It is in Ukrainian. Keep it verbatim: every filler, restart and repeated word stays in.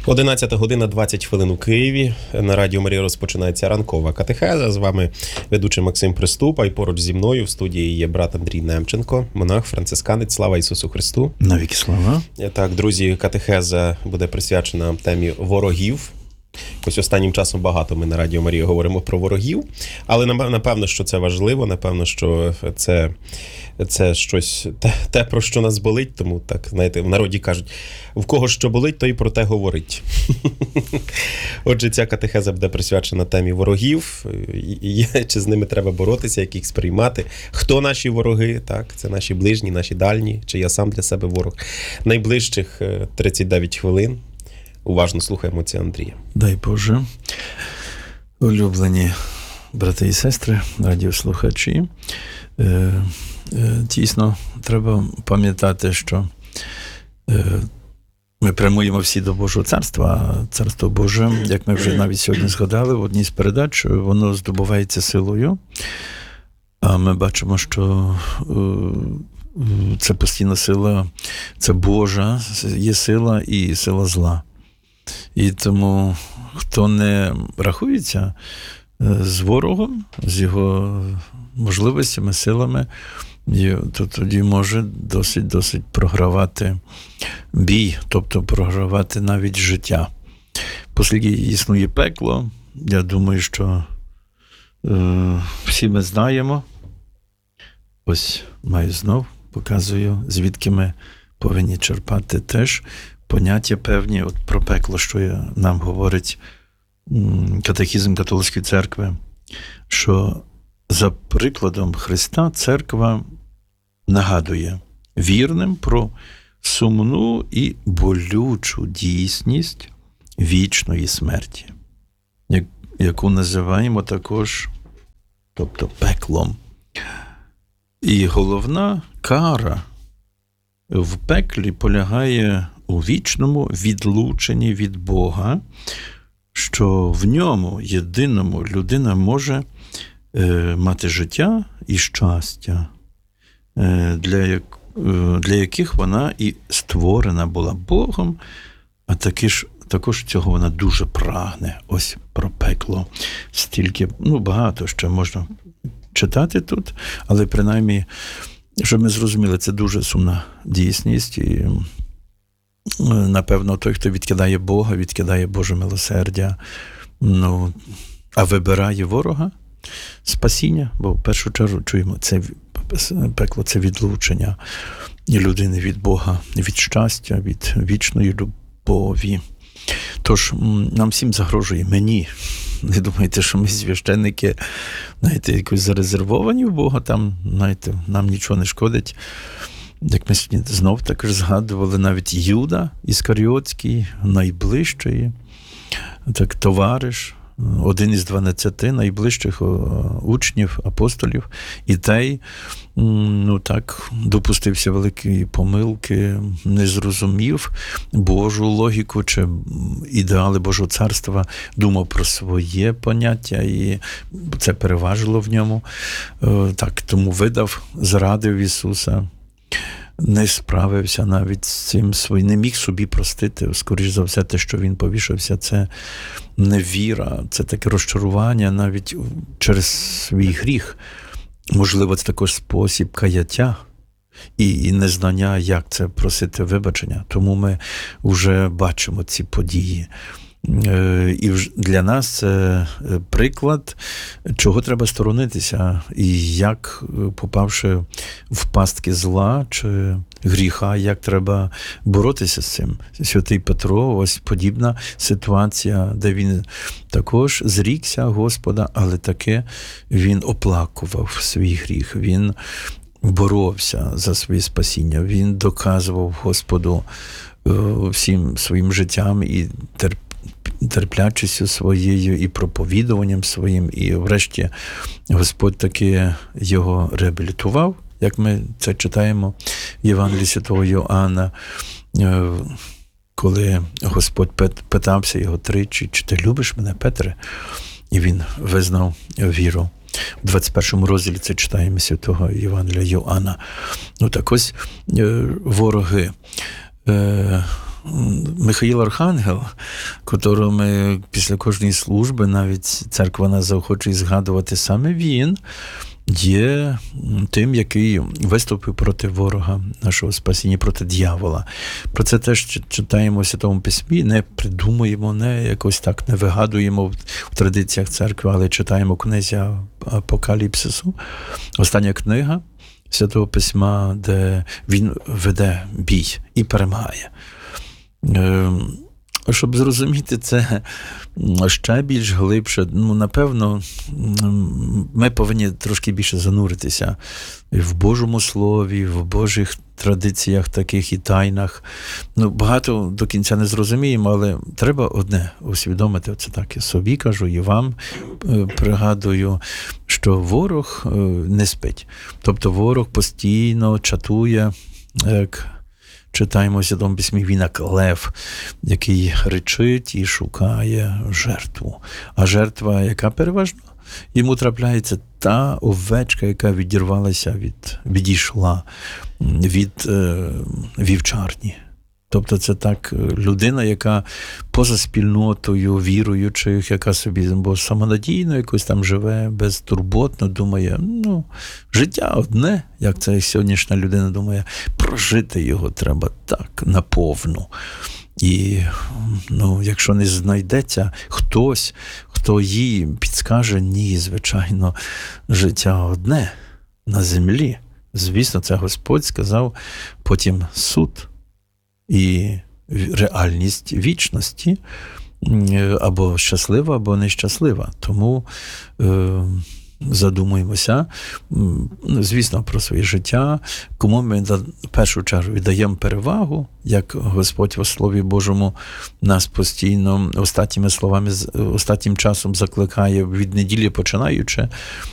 одинадцята година двадцять хвилин у Києві. На Радіо Марія розпочинається ранкова катехеза. З вами ведучий Максим Приступа, і поруч зі мною в студії є брат Андрій Немченко, монах, францисканець. Слава Ісусу Христу! Навіки слава! Так, друзі, катехеза буде присвячена темі ворогів. Ось останнім часом багато ми на Радіо Марія говоримо про ворогів, але напевно, що це важливо, напевно, що це, це щось, те, те, про що нас болить, тому так, знаєте, в народі кажуть, в кого що болить, то й про те говорить. Отже, ця катехеза буде присвячена темі ворогів, і, чи з ними треба боротися, як їх сприймати, хто наші вороги, так, це наші ближні, наші дальні, чи я сам для себе ворог. Найближчих тридцять дев'ять хвилин. Уважно слухаємо отця Андрія. Дай Боже, улюблені брати і сестри, радіослухачі, е, е, дійсно, треба пам'ятати, що е, ми прямуємо всі до Божого царства, а Царство Боже, як ми вже навіть сьогодні згадали в одній з передач, воно здобувається силою, а ми бачимо, що е, це постійна сила, це Божа, є сила і сила зла. І тому, хто не рахується з ворогом, з його можливостями, силами, то тоді може досить-досить програвати бій, тобто програвати навіть життя. Оскільки існує пекло, я думаю, що е, всі ми знаємо, ось маю знов, показую, звідки ми повинні черпати теж поняття певні от про пекло, що нам говорить катехізм католицької церкви, що за прикладом Христа церква нагадує вірним про сумну і болючу дійсність вічної смерті, яку називаємо також, тобто пеклом. І головна кара в пеклі полягає у вічному відлученні від Бога, що в ньому єдиному людина може е, мати життя і щастя, е, для, як, е, для яких вона і створена була Богом, а таки ж, також цього вона дуже прагне. Ось про пекло. Стільки, ну, багато ще можна читати тут, але принаймні, щоб ми зрозуміли, це дуже сумна дійсність, і напевно, той, хто відкидає Бога, відкидає Боже милосердя, ну, а вибирає ворога, спасіння, бо в першу чергу чуємо, це пекло, це відлучення людини від Бога, від щастя, від вічної любові. Тож, нам всім загрожує, мені, не думайте, що ми священники, знаєте, якось зарезервовані в Бога, там, знаєте, нам нічого не шкодить. Як ми сьогодні знов також згадували, навіть Юда Іскаріотський, найближчий, так, товариш, один із дванадцяти найближчих учнів, апостолів, і той, ну так, допустився великої помилки, не зрозумів Божу логіку чи ідеали Божого царства, думав про своє поняття, і це переважило в ньому. Так, тому видав, зрадив Ісуса, не справився навіть з цим своїм, не міг собі простити, скоріш за все, те, що він повішався, це невіра, це таке розчарування навіть через свій гріх. Можливо, це також спосіб каяття і незнання, як це просити вибачення. Тому ми вже бачимо ці події. І для нас це приклад, чого треба сторонитися, і як, попавши в пастки зла чи гріха, як треба боротися з цим. Святий Петро, ось подібна ситуація, де він також зрікся Господа, але таки він оплакував свій гріх, він боровся за своє спасіння, він доказував Господу всім своїм життям і терпінням, терплячістю своєю і проповідуванням своїм, і врешті Господь таки його реабілітував, як ми це читаємо в Євангелії святого Йоанна, коли Господь питався його тричі, чи ти любиш мене, Петре? І він визнав віру. В двадцять першому розділі це читаємо святого Євангелія Йоанна. Ну так ось вороги. Ми Михаїл Архангел, котрого ми після кожної служби, навіть церква нас заохочує згадувати, саме він є тим, який виступив проти ворога нашого спасіння, проти дьявола. Про це теж читаємо в Святому Письмі, не придумуємо, не якось так не вигадуємо в традиціях церкви, але читаємо в книзі Апокаліпсису. Остання книга Святого Письма, де він веде бій і перемагає. Щоб зрозуміти це ще більш глибше, ну, напевно, ми повинні трошки більше зануритися в Божому Слові, в Божих традиціях таких і тайнах. Ну, багато до кінця не зрозуміємо, але треба одне усвідомити, це так, я собі кажу, і вам пригадую, що ворог не спить. Тобто ворог постійно чатує, як читаємо в Святому Письмі, він як лев, який ричить і шукає жертву. А жертва, яка переважно? Йому трапляється та овечка, яка відірвалася від, відійшла від е, вівчарні. Тобто це так людина, яка поза спільнотою віруючих, яка собі бо самонадійно якось там живе, безтурботно, думає, ну, життя одне, як це сьогоднішня людина думає, прожити його треба так, наповну. І, ну, якщо не знайдеться хтось, хто їй підскаже, ні, звичайно, життя одне на землі. Звісно, це Господь сказав, потім суд. І реальність вічності або щаслива, або нещаслива. Тому е, задумуємося, звісно, про своє життя, кому ми в першу чергу віддаємо перевагу, як Господь у Слові Божому нас постійно останніми словами, останнім часом закликає від неділі починаючи,